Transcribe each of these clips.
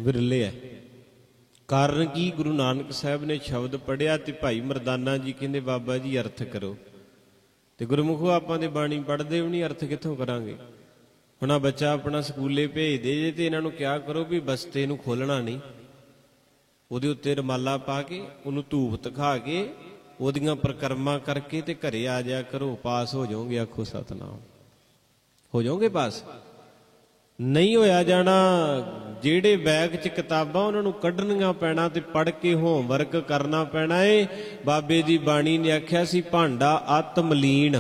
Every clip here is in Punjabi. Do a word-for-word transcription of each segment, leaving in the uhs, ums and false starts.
विरले है। कारण की गुरु नानक साहब ने शब्द पढ़िया तो भाई मरदाना जी कहते बाबा जी अर्थ करो, तो गुरमुखो आपां दे बाणी पढ़दे भी नहीं, अर्थ कित्थों करांगे। हुण आ बच्चा अपना स्कूले भेजदे जे ते इन्हां नूं क्या करो भी बस्ते नूं खोलना नहीं, ਉਹਦੇ ਉੱਤੇ ਰਮਾਲਾ ਪਾ ਕੇ ਉਹਨੂੰ ਧੂਪ ਦਿਖਾ ਕੇ ਉਹਦੀਆਂ ਪ੍ਰਕਰਮਾਂ ਕਰਕੇ ਤੇ ਘਰੇ ਆ ਜਾਇਆ ਕਰੋ, ਪਾਸ ਹੋ ਜਾਓਗੇ। ਆਖੋ ਸਤਨਾਮ, ਹੋ ਜਾਓਗੇ ਪਾਸ। ਨਹੀਂ ਹੋਇਆ ਜਾਣਾ, ਜਿਹੜੇ ਬੈਗ 'ਚ ਕਿਤਾਬਾਂ ਉਹਨਾਂ ਨੂੰ ਕੱਢਣੀਆਂ ਪੈਣਾ ਤੇ ਪੜ੍ਹ ਕੇ ਹੋਮਵਰਕ ਕਰਨਾ ਪੈਣਾ ਏ। ਬਾਬੇ ਦੀ ਬਾਣੀ ਨੇ ਆਖਿਆ ਸੀ ਭਾਂਡਾ ਅਤ ਮਲੀਨ,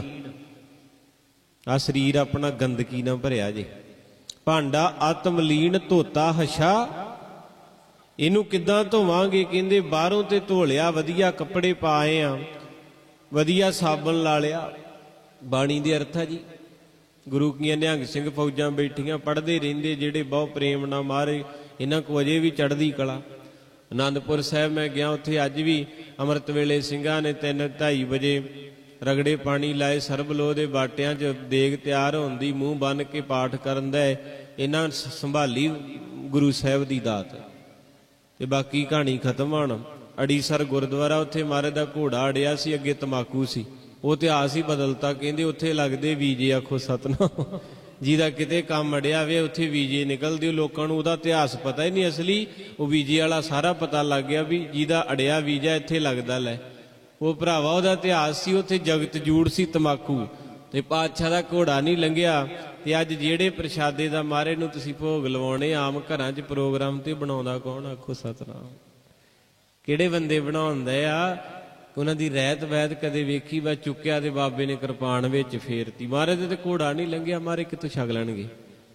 ਆ ਸਰੀਰ ਆਪਣਾ ਗੰਦਗੀ ਨਾਲ ਭਰਿਆ ਜੇ। ਭਾਂਡਾ ਅਤ ਮਲੀਨ ਧੋਤਾ ਹਸ਼ਾ, ਇਹਨੂੰ ਕਿੱਦਾਂ ਧੋਵਾਂਗੇ? ਕਹਿੰਦੇ ਬਾਹਰੋਂ ਤੇ ਧੋ ਲਿਆ, ਵਧੀਆ ਕੱਪੜੇ ਪਾਏ ਆ, ਵਧੀਆ ਸਾਬਣ ਲਾ ਲਿਆ। ਬਾਣੀ ਦੇ ਅਰਥ ਆ ਜੀ। ਗੁਰੂ ਕੀਆਂ ਨਿਹੰਗ ਸਿੰਘ ਫੌਜਾਂ ਬੈਠੀਆਂ ਪੜ੍ਹਦੇ ਰਹਿੰਦੇ, ਜਿਹੜੇ ਬਹੁਤ ਪ੍ਰੇਮ ਨਾਲ ਮਾਰੇ, ਇਹਨਾਂ ਕੋ ਅਜੇ ਵੀ ਚੜ੍ਹਦੀ ਕਲਾ। ਆਨੰਦਪੁਰ ਸਾਹਿਬ ਮੈਂ ਗਿਆ, ਉੱਥੇ ਅੱਜ ਵੀ ਅੰਮ੍ਰਿਤ ਵੇਲੇ ਸਿੰਘਾਂ ਨੇ ਤਿੰਨ ਢਾਈ ਵਜੇ ਰਗੜੇ ਪਾਣੀ ਲਾਏ, ਸਰਬਲੋਹ ਦੇ ਬਾਟਿਆਂ 'ਚ ਦੇਗ ਤਿਆਰ ਹੋਣ ਦੀ, ਮੂੰਹ ਬੰਨ੍ਹ ਕੇ ਪਾਠ ਕਰਨ ਦਾ। ਇਹਨਾਂ ਸੰਭਾਲੀ ਗੁਰੂ ਸਾਹਿਬ ਦੀ ਦਾਤ। ਤੇ ਬਾਕੀ ਕਹਾਣੀ ਖਤਮ ਹੋਣ। ਅੜੀਸਰ ਗੁਰਦੁਆਰਾ, ਉੱਥੇ ਮਹਾਰਾਜ ਦਾ ਘੋੜਾ ਅੜਿਆ ਸੀ, ਅੱਗੇ ਤਮਾਕੂ ਸੀ, ਉਹ ਇਤਿਹਾਸ ਹੀ ਬਦਲਤਾ। ਕਹਿੰਦੇ ਉੱਥੇ ਲੱਗਦੇ ਵੀਜੇ। ਆਖੋ ਸਤਨਾਮ, ਜਿਹਦਾ ਕਿਤੇ ਕੰਮ ਅੜਿਆ ਵੇ ਉੱਥੇ ਵੀਜੇ ਨਿਕਲਦੇ। ਲੋਕਾਂ ਨੂੰ ਉਹਦਾ ਇਤਿਹਾਸ ਪਤਾ ਹੀ ਨਹੀਂ ਅਸਲੀ, ਉਹ ਵੀਜੇ ਵਾਲਾ ਸਾਰਾ ਪਤਾ ਲੱਗ ਗਿਆ ਵੀ ਜਿਹਦਾ ਅੜਿਆ ਵੀਜਾ ਇੱਥੇ ਲੱਗਦਾ। ਲੈ ਉਹ ਭਰਾਵਾ ਉਹਦਾ ਇਤਿਹਾਸ ਸੀ, ਉੱਥੇ ਜਗਤ ਜੂੜ ਸੀ ਤਮਾਕੂ, ਤੇ ਪਾਤਸ਼ਾਹ ਦਾ ਘੋੜਾ ਨਹੀਂ ਲੰਘਿਆ। ਤੇ ਅੱਜ ਜਿਹੜੇ ਪ੍ਰਸ਼ਾਦੇ ਦਾ ਮਾਰੇ ਨੂੰ ਤੁਸੀਂ ਭੋਗ ਲਵਾਉਣੇ, ਆਮ ਘਰਾਂ 'ਚ ਪ੍ਰੋਗਰਾਮ ਤੇ ਬਣਾਉਂਦਾ ਕੌਣ? ਆਖੋ ਸਤਨਾਮ, ਕਿਹੜੇ ਬੰਦੇ ਬਣਾਉਂਦੇ ਆ? ਉਹਨਾਂ ਦੀ ਰਹਿਤ ਵੈਤ ਕਦੇ ਵੇਖੀ? ਬਸ ਚੁੱਕਿਆ ਤੇ ਬਾਬੇ ਨੇ ਕਿਰਪਾਨ ਵਿੱਚ ਫੇਰਤੀ। ਮਹਾਰਾਜ ਦੇ ਤੇ ਘੋੜਾ ਨਹੀਂ ਲੰਘਿਆ, ਮਾਰੇ ਕਿੱਥੋਂ ਛਕ ਲੈਣਗੇ?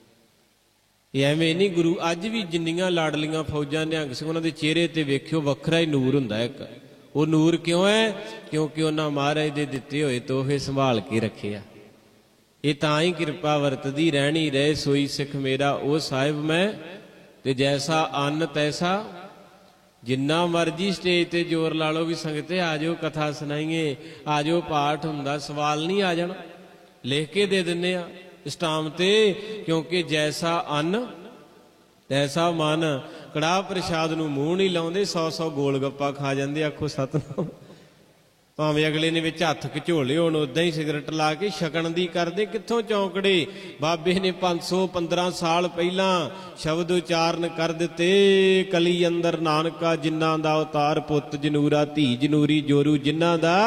ਇਹ ਐਵੇਂ ਨਹੀਂ। ਗੁਰੂ ਅੱਜ ਵੀ ਜਿੰਨੀਆਂ ਲਾਡਲੀਆਂ ਫੌਜਾਂ ਨਿਹੰਗ ਸਿੰਘ, ਉਹਨਾਂ ਦੇ ਚਿਹਰੇ ਤੇ ਵੇਖਿਓ ਵੱਖਰਾ ਹੀ ਨੂਰ ਹੁੰਦਾ ਇੱਕ। ਉਹ ਨੂਰ ਕਿਉਂ ਹੈ? ਕਿਉਂਕਿ ਉਹਨਾਂ ਮਹਾਰਾਜ ਦੇ ਦਿੱਤੇ ਹੋਏ ਤੋਹਫੇ ਸੰਭਾਲ ਕੇ ਰੱਖੇ ਆ। ਇਹ ਤਾਂ ਹੀ ਕਿਰਪਾ ਵਰਤਦੀ ਰਹਿਣੀ, ਰਹੇ ਸੋਈ ਸਿੱਖ ਮੇਰਾ ਉਹ ਸਾਹਿਬ ਮੈਂ। ਤੇ ਜੈਸਾ ਅੰਨ ਤੈਸਾ, ਜਿੰਨਾ ਮਰਜੀ ਸਟੇਜ ਤੇ ਜ਼ੋਰ ਲਾ ਲਓ ਵੀ ਸੰਗਤੇ ਆ ਜਾਓ ਕਥਾ ਸੁਣਾਈਏ, ਆ ਜਾਓ ਪਾਠ ਹੁੰਦਾ, ਸਵਾਲ ਨਹੀਂ ਆ ਜਾਣਾ। ਲਿਖ ਕੇ ਦੇ ਦਿੰਦੇ ਆ ਸਟਾਮ ਤੇ, ਕਿਉਂਕਿ ਜੈਸਾ ਅੰਨ ਤੈਸਾ ਮਨ। ਕੜਾਹ ਪ੍ਰਸ਼ਾਦ ਨੂੰ ਮੂੰਹ ਨਹੀਂ ਲਾਉਂਦੇ, ਸੌ ਸੌ ਗੋਲ ਗੱਪਾ ਖਾ ਜਾਂਦੇ। ਆਖੋ ਸਤਨਾਮ, ਭਾਵੇਂ ਅਗਲੇ ਨੇ ਵਿੱਚ ਹੱਥ ਘਚੋਲੇ ਹੋਣ, ਉਦਾਂ ਹੀ ਸਿਗਰਟ ਲਾ ਕੇ ਛਕਣ ਦੀ ਕਰਦੇ। ਕਿੱਥੋਂ ਚੌਂਕੜੇ? ਬਾਬੇ ਨੇ ਪੰਜ ਸੌ ਪੰਦਰਾਂ ਸਾਲ ਪਹਿਲਾਂ ਸ਼ਬਦ ਉਚਾਰਨ ਕਰ ਦਿੱਤੇ। ਕਲੀ ਅੰਦਰ ਨਾਨਕਾ ਜਿਨ੍ਹਾਂ ਦਾ ਅਵਤਾਰ, ਪੁੱਤ ਜਨੂਰਾ ਧੀ ਜਨੂਰੀ ਜੋਰੂ ਜਿਨ੍ਹਾਂ ਦਾ।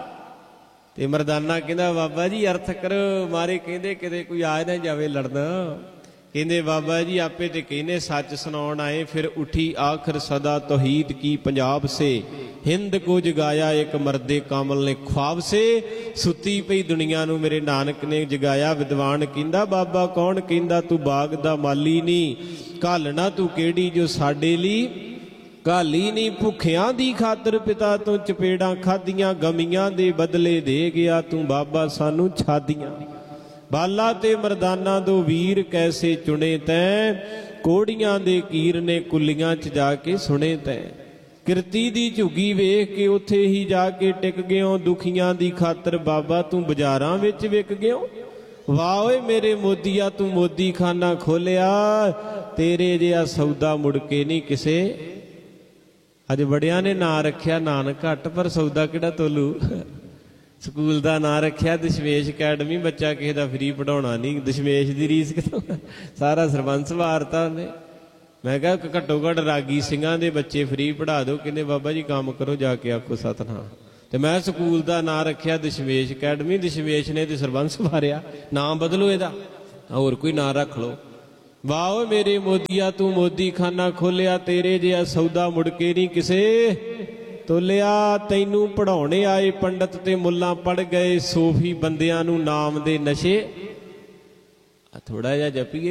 ਤੇ ਮਰਦਾਨਾ ਕਹਿੰਦਾ ਬਾਬਾ ਜੀ ਅਰਥ ਕਰੋ। ਮਾਰੇ ਕਹਿੰਦੇ ਕਿਤੇ ਕੋਈ ਆ ਨਾ ਜਾਵੇ ਲੜਨਾ। ਕਹਿੰਦੇ ਬਾਬਾ ਜੀ ਆਪੇ ਤੇ ਕਹਿੰਦੇ ਸੱਚ ਸੁਣਾਉਣ ਆਏ। ਫਿਰ ਉਠੀ ਆਖਰ ਸਦਾ ਤੌਹੀਦ ਕੀ ਪੰਜਾਬ ਸੇ, ਹਿੰਦ ਕੋ ਜਗਾਇਆ ਇੱਕ ਮਰਦੇ ਕਾਮਲ ਨੇ ख्वाब से। ਸੁੱਤੀ ਪਈ ਦੁਨੀਆ ਨੂੰ ਮੇਰੇ ਨਾਨਕ ਨੇ ਜਗਾਇਆ। ਵਿਦਵਾਨ ਕਹਿੰਦਾ ਬਾਬਾ ਕੌਣ? ਕਹਿੰਦਾ ਤੂੰ ਬਾਗ ਦਾ ਮਾਲੀ ਨਹੀਂ, ਘਾਲਣਾ ਤੂੰ ਕਿਹੜੀ ਜੋ ਸਾਡੇ ਲਈ ਘਾਲੀ ਨਹੀਂ। ਭੁੱਖਿਆਂ ਦੀ ਖਾਤਰ ਪਿਤਾ ਤੋਂ ਚਪੇੜਾਂ ਖਾਧੀਆਂ, ਗਮੀਆਂ ਦੇ ਬਦਲੇ ਦੇ ਗਿਆ ਤੂੰ ਬਾਬਾ ਸਾਨੂੰ ਛਾਦੀਆਂ। ਬਾਲਾ ਤੇ ਮਰਦਾਨਾ ਦੋ ਵੀਰ ਕੈਸੇ ਚੁਣੇ ਤੈਂ, ਕੋੜੀਆਂ ਦੇ ਕੀਰ ਨੇ ਕੁੱਲੀਆਂ 'ਚ ਜਾ ਕੇ ਸੁਣੇ ਤੈਂ। ਕਿਰਤੀ ਦੀ ਝੁੱਗੀ ਵੇਖ ਕੇ ਉੱਥੇ ਹੀ ਜਾ ਕੇ ਟਿਕ ਗਿਓ, ਦੁਖੀਆਂ ਦੀ ਖਾਤਰ ਬਾਬਾ ਤੂੰ ਬਾਜ਼ਾਰਾਂ ਵਿੱਚ ਵਿਕ ਗਿਓ। ਵਾਹ ਓਏ ਮੇਰੇ ਮੋਦੀਆ ਤੂੰ ਮੋਦੀ ਖਾਨਾ ਖੋਲਿਆ, ਤੇਰੇ ਜਿਹਾ ਸੌਦਾ ਮੁੜ ਕੇ ਨਹੀਂ ਕਿਸੇ। ਅੱਜ ਬੜਿਆਂ ਨੇ ਨਾਂ ਰੱਖਿਆ ਨਾਨਕ ਘੱਟ, ਪਰ ਸੌਦਾ ਕਿਹੜਾ ਤੋਲੂ। ਸਕੂਲ ਦਾ ਨਾਂ ਰੱਖਿਆ ਦਸ਼ਮੇਸ਼ ਅਕੈਡਮੀ, ਬੱਚਾ ਕਿਸੇ ਦਾ ਫਰੀ ਪੜ੍ਹਾਉਣਾ ਨਹੀਂ। ਦਸ਼ਮੇਸ਼ ਦੀ ਰੀਸ ਕਿਤੋਂ? ਸਾਰਾ ਸਰਬੰਸ ਵਾਰਤਾ ਉਹਨੇ। ਮੈਂ ਕਿਹਾ ਘੱਟੋ ਘੱਟ ਰਾਗੀ ਸਿੰਘਾਂ ਦੇ ਬੱਚੇ ਫਰੀ ਪੜ੍ਹਾ ਦਿਓ। ਕਹਿੰਦੇ ਬਾਬਾ ਜੀ ਕੰਮ ਕਰੋ ਜਾ ਕੇ। ਆਖੋ ਸਤਨਾਮ। ਤੇ ਮੈਂ ਸਕੂਲ ਦਾ ਨਾਂ ਰੱਖਿਆ ਦਸ਼ਮੇਸ਼ ਅਕੈਡਮੀ। ਦਸ਼ਮੇਸ਼ ਨੇ ਤੇ ਸਰਬੰਸ ਵਾਰਿਆ। ਨਾਂ ਬਦਲੋ ਇਹਦਾ, ਹੋਰ ਕੋਈ ਨਾਂ ਰੱਖ ਲਓ। ਵਾਹ ਓਏ ਮੇਰੇ ਮੋਦੀਆ ਤੂੰ ਮੋਦੀ ਖਾਨਾ ਖੋਲਿਆ, ਤੇਰੇ ਜਿਹਾ ਸੌਦਾ ਮੁੜ ਕੇ ਨਹੀਂ ਕਿਸੇ ਤੋਲਿਆ। ਤੈਨੂੰ ਪੜ੍ਹਾਉਣੇ ਆਏ ਪੰਡਤ ਤੇ ਮੁੱਲਾਂ ਪੜ੍ਹ ਗਏ, ਸੂਫੀ ਬੰਦਿਆਂ ਨੂੰ ਨਾਮ ਦੇ ਨਸ਼ੇ। ਥੋੜਾ ਜਿਹਾ ਜਪੀਏ।